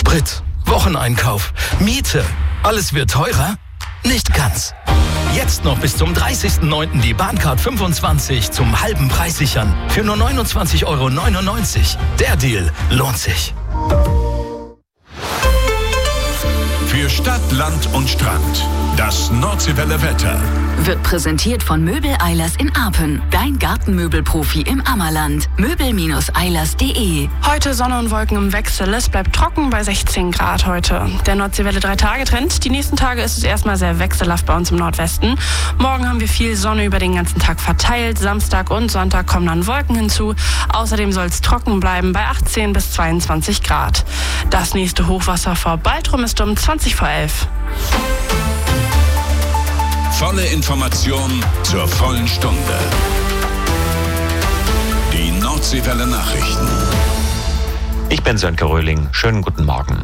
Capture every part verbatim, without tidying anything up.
Sprit, Wocheneinkauf, Miete. Alles wird teurer? Nicht ganz. Jetzt noch bis zum dreißigsten neunten die Bahncard fünfundzwanzig zum halben Preis sichern. Für nur neunundzwanzig Euro neunundneunzig. Der Deal lohnt sich. Für Stadt, Land und Strand. Das Nordseewelle Wetter. Wird präsentiert von Möbel Eilers in Arpen. Dein Gartenmöbelprofi im Ammerland. Möbel Eilers punkt de. Heute Sonne und Wolken im Wechsel. Es bleibt trocken bei sechzehn Grad heute. Der Nordseewelle drei Tage Trend. Die nächsten Tage ist es erstmal sehr wechselhaft bei uns im Nordwesten. Morgen haben wir viel Sonne über den ganzen Tag verteilt. Samstag und Sonntag kommen dann Wolken hinzu. Außerdem soll es trocken bleiben bei achtzehn bis zweiundzwanzig Grad. Das nächste Hochwasser vor Baltrum ist um zwanzig vor elf. Volle Information zur vollen Stunde. Die Nordseewelle Nachrichten. Ich bin Sönke Röhling. Schönen guten Morgen.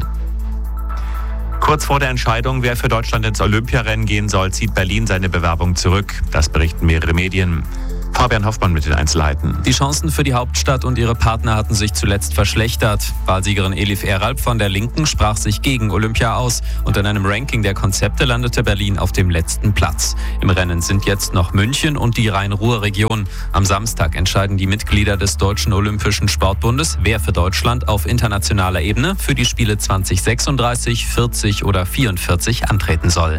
Kurz vor der Entscheidung, wer für Deutschland ins Olympiarennen gehen soll, zieht Berlin seine Bewerbung zurück. Das berichten mehrere Medien. Fabian Hoffmann mit den Einzelheiten. Die Chancen für die Hauptstadt und ihre Partner hatten sich zuletzt verschlechtert. Wahlsiegerin Elif Eralp von der Linken sprach sich gegen Olympia aus und in einem Ranking der Konzepte landete Berlin auf dem letzten Platz. Im Rennen sind jetzt noch München und die Rhein-Ruhr-Region. Am Samstag entscheiden die Mitglieder des Deutschen Olympischen Sportbundes, wer für Deutschland auf internationaler Ebene für die Spiele zwanzig sechsunddreißig, vierzig oder vierundvierzig antreten soll.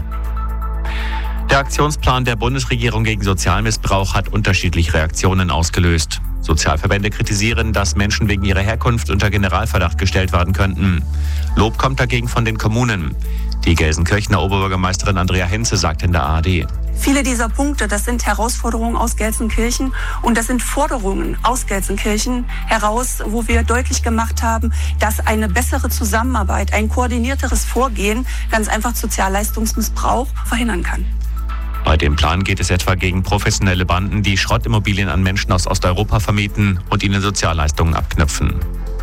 Der Aktionsplan der Bundesregierung gegen Sozialmissbrauch hat unterschiedliche Reaktionen ausgelöst. Sozialverbände kritisieren, dass Menschen wegen ihrer Herkunft unter Generalverdacht gestellt werden könnten. Lob kommt dagegen von den Kommunen. Die Gelsenkirchener Oberbürgermeisterin Andrea Henze sagt in der A R D. Viele dieser Punkte, das sind Herausforderungen aus Gelsenkirchen und das sind Forderungen aus Gelsenkirchen heraus, wo wir deutlich gemacht haben, dass eine bessere Zusammenarbeit, ein koordinierteres Vorgehen ganz einfach Sozialleistungsmissbrauch verhindern kann. Bei dem Plan geht es etwa gegen professionelle Banden, die Schrottimmobilien an Menschen aus Osteuropa vermieten und ihnen Sozialleistungen abknüpfen.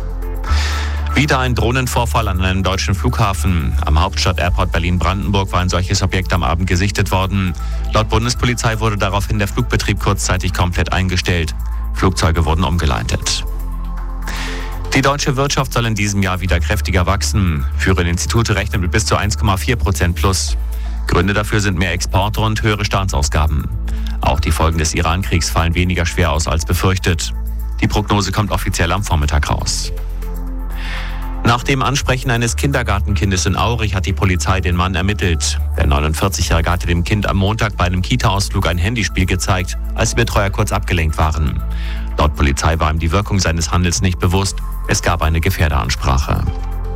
Wieder ein Drohnenvorfall an einem deutschen Flughafen. Am Hauptstadt-Airport Berlin-Brandenburg war ein solches Objekt am Abend gesichtet worden. Laut Bundespolizei wurde daraufhin der Flugbetrieb kurzzeitig komplett eingestellt. Flugzeuge wurden umgeleitet. Die deutsche Wirtschaft soll in diesem Jahr wieder kräftiger wachsen. Führende Institute rechnen mit bis zu eins Komma vier Prozent plus. Gründe dafür sind mehr Exporte und höhere Staatsausgaben. Auch die Folgen des Iran-Kriegs fallen weniger schwer aus als befürchtet. Die Prognose kommt offiziell am Vormittag raus. Nach dem Ansprechen eines Kindergartenkindes in Aurich hat die Polizei den Mann ermittelt. Der neunundvierzigjährige hatte dem Kind am Montag bei einem Kita-Ausflug ein Handyspiel gezeigt, als die Betreuer kurz abgelenkt waren. Laut Polizei war ihm die Wirkung seines Handels nicht bewusst. Es gab eine Gefährderansprache.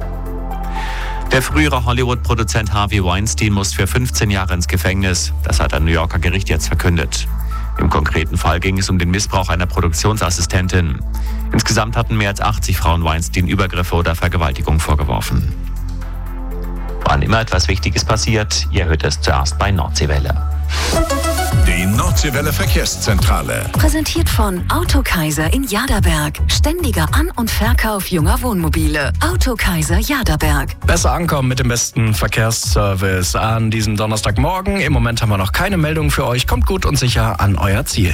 Der frühere Hollywood-Produzent Harvey Weinstein muss für fünfzehn Jahre ins Gefängnis. Das hat ein New Yorker Gericht jetzt verkündet. Im konkreten Fall ging es um den Missbrauch einer Produktionsassistentin. Insgesamt hatten mehr als achtzig Frauen Weinstein Übergriffe oder Vergewaltigung vorgeworfen. Wann immer etwas Wichtiges passiert, ihr hört es zuerst bei Nordseewelle. Die Nordseewelle Verkehrszentrale. Präsentiert von Autokaiser in Jaderberg. Ständiger An- und Verkauf junger Wohnmobile. Autokaiser Jaderberg. Besser ankommen mit dem besten Verkehrsservice an diesem Donnerstagmorgen. Im Moment haben wir noch keine Meldung für euch. Kommt gut und sicher an euer Ziel.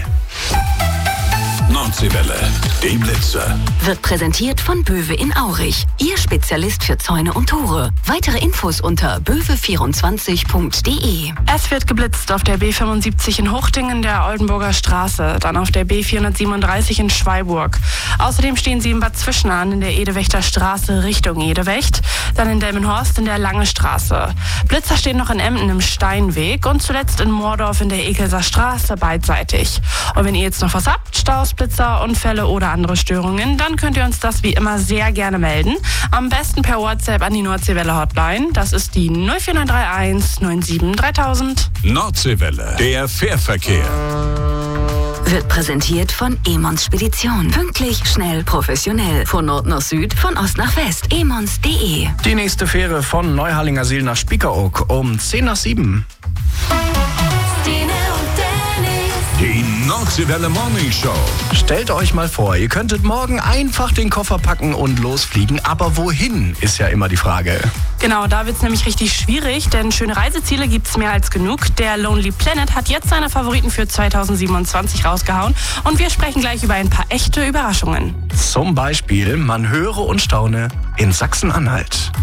Nordseewelle, die Blitze. Wird präsentiert von Böwe in Aurich. Ihr Spezialist für Zäune und Tore. Weitere Infos unter böwe vierundzwanzig punkt de. Es wird geblitzt auf der B fünfundsiebzig in Huchtingen, der Oldenburger Straße, dann auf der B vierhundertsiebenunddreißig in Schweiburg. Außerdem stehen sie in Bad Zwischenahn in der Edewechter Straße Richtung Edewecht, dann in Delmenhorst in der Lange Straße. Blitzer stehen noch in Emden im Steinweg und zuletzt in Moordorf in der Ekelser Straße beidseitig. Und wenn ihr jetzt noch was habt, Staus, Blitzer, Unfälle oder andere Störungen, dann könnt ihr uns das wie immer sehr gerne melden. Am besten per WhatsApp an die Nordseewelle Hotline. Das ist die null vier neun drei eins neun sieben dreitausend. Nordseewelle, der Fährverkehr. Wird präsentiert von Emons Spedition. Pünktlich, schnell, professionell. Von Nord nach Süd, von Ost nach West. emons punkt de. Die nächste Fähre von Neuharlingersiel nach Spiekeroog um zehn nach sieben. Die Nordseewelle Morning Show. Stellt euch mal vor, ihr könntet morgen einfach den Koffer packen und losfliegen. Aber wohin, ist ja immer die Frage. Genau, da wird es nämlich richtig schwierig, denn schöne Reiseziele gibt es mehr als genug. Der Lonely Planet hat jetzt seine Favoriten für zweitausendsiebenundzwanzig rausgehauen und wir sprechen gleich über ein paar echte Überraschungen. Zum Beispiel, man höre und staune, in Sachsen-Anhalt.